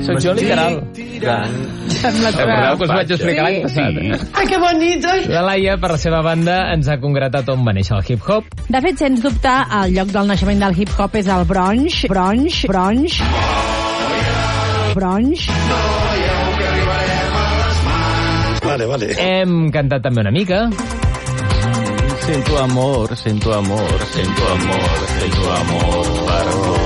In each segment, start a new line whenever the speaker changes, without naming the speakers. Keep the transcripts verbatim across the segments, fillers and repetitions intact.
Soc jo, literal. Recordeu que us vaig explicar l'any passat?
Ai, que bonitos!
La Laia, per la seva banda, ens ha concretat on va néixer el hip-hop.
De fet, sens dubte, el lloc del naixement del hip-hop és el Bronx. Bronx, Bronx... Bronx...
Vale, vale.
Hem cantat també una mica.
Sento amor, sento amor, sento amor, sento amor, perdó.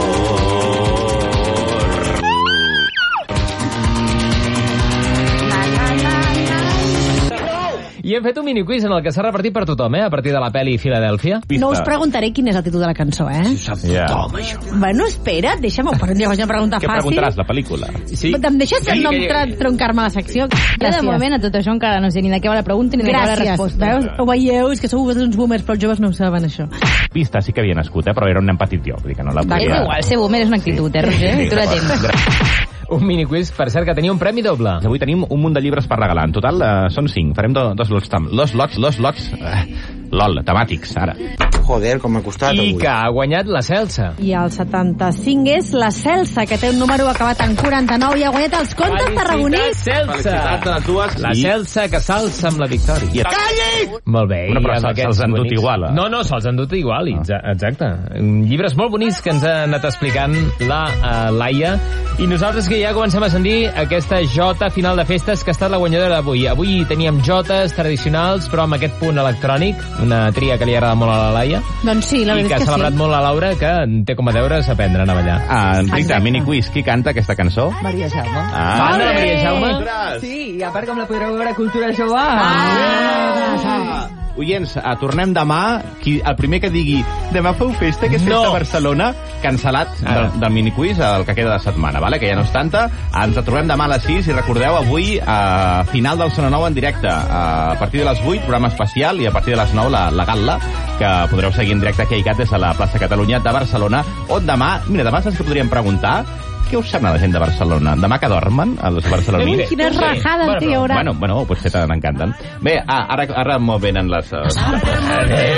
I hem fet un miniquiz en el que s'ha repartit per tothom, eh? A partir de la pel·li Filadèlfia.
No us preguntaré quin és el títol de la cançó, eh?
Si sap tothom,
això. Bueno, espera't, deixa'm per un dia faig una pregunta
Què
fàcil.
preguntaràs, la pel·lícula?
Sí.
Em deixes
Sí,
no
que-
em troncar-me la secció?
Jo de moment a tot això encara no sé ni de què va la pregunta ni de què va la
Gràcies.
resposta.
Veus? Ho veieu? És que sou vosaltres uns boomers, però els joves no ho saben, això.
Pista sí que havia nascut, eh? Però era un nen petit jo, vull dir que no la
És
podia...
igual, ser boomer és una actitud, eh, Roger? I tu la tens.
Un miniquiz, per cert, que tenia un premi doble.
Avui tenim un munt de llibres per regalar. En total eh, són cinc. Farem do, dos lots, tam, dos lots, dos lots, eh, lol, temàtics, ara.
Joder, com m'ha costat
I
avui.
que ha guanyat la Celsa.
I el setanta-cinc és la Celsa, que té un número acabat en quaranta-nou i ha guanyat els contes tarragonins.
Celsa!
Felicitats a les dues.
La
I-
Celsa que s'alça amb la victòria.
I...
Calli!
Molt bé.
Bueno, però
i amb
se'ls
aquests
han dut
bonics-
igual, eh?
No, no, se'ls han dut igual, exa- exacte. Llibres molt bonics que ens ha anat explicant la uh, Laia. I nosaltres que ja comencem a sentir aquesta jota final de festes que ha estat la guanyadora d'avui. Avui teníem jotes tradicionals, però amb aquest punt electrònic, una tria que li agrada molt a la Laia,
Doncs sí, la
i que
veritat
ha
és que
celebrat
sí.
molt la Laura, que té com a deures aprendre a anar a ballar.
Ah, Enric,
Exacte.
mini quiz. Qui canta aquesta cançó?
Maria Jaume.
Ah,
Fan de la Maria Jaume?
Sí, i a part com la podreu veure a Cultura Jove.
Ah! Oients, uh, tornem demà. Qui, el primer que digui demà feu festa, que és festa
No.
a Barcelona, cancel·lat del, del miniquiz, el que queda de setmana, vale? Que ja no és tanta. Ens trobem demà a les sis i recordeu, avui, uh, final del Sona Nou en directe. Uh, a partir de les vuit, programa especial, i a partir de les nou, la, la gal·la, que podreu seguir en directe aquí a ICAT des de la plaça Catalunya de Barcelona, on demà, mira, demà saps que podríem preguntar què us sembla la gent de Barcelona? Demà que dormen, els barcelonins?
Ui, quines rajades que hi haurà.
Bueno, bueno, potser te n'encanten. Bé, ah, ara, ara m'ho venen les... Uh...